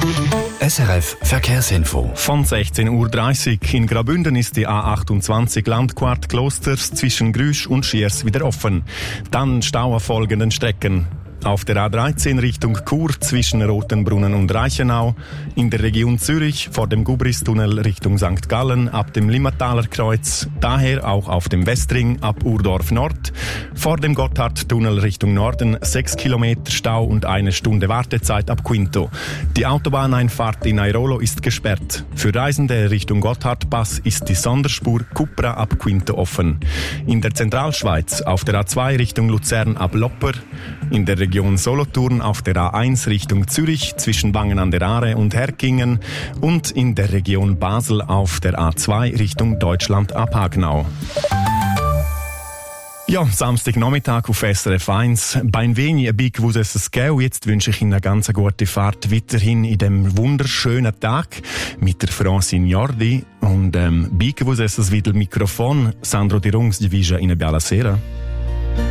SRF Verkehrsinfo. Von 16.30 Uhr in Graubünden ist die A28 Landquart Klosters zwischen Grüsch und Schiers wieder offen. Dann Stau auf folgenden Strecken. Auf der A13 Richtung Chur zwischen Rotenbrunnen und Reichenau, in der Region Zürich vor dem Gubristunnel Richtung St. Gallen ab dem Limmataler Kreuz, daher auch auf dem Westring ab Urdorf Nord, vor dem Gotthardtunnel Richtung Norden 6 Kilometer Stau und 1 Stunde Wartezeit ab Quinto. Die Autobahneinfahrt in Airolo ist gesperrt. Für Reisende Richtung Gotthardpass ist die Sonderspur Cupra ab Quinto offen. In der Zentralschweiz auf der A2 Richtung Luzern ab Lopper, in der Region Solothurn auf der A1 Richtung Zürich zwischen Wangen an der Aare und Herkingen und in der Region Basel auf der A2 Richtung Deutschland ab Hagnau. Ja, Samstagnachmittag auf SRF 1. Bei wenig ein Big Wusses Gau. Jetzt wünsche ich Ihnen eine ganz gute Fahrt weiterhin in dem wunderschönen Tag mit der Francine Jordi und Big Wusses wieder Mikrofon. Sandro Di Rungs, die Vija in Bialasera.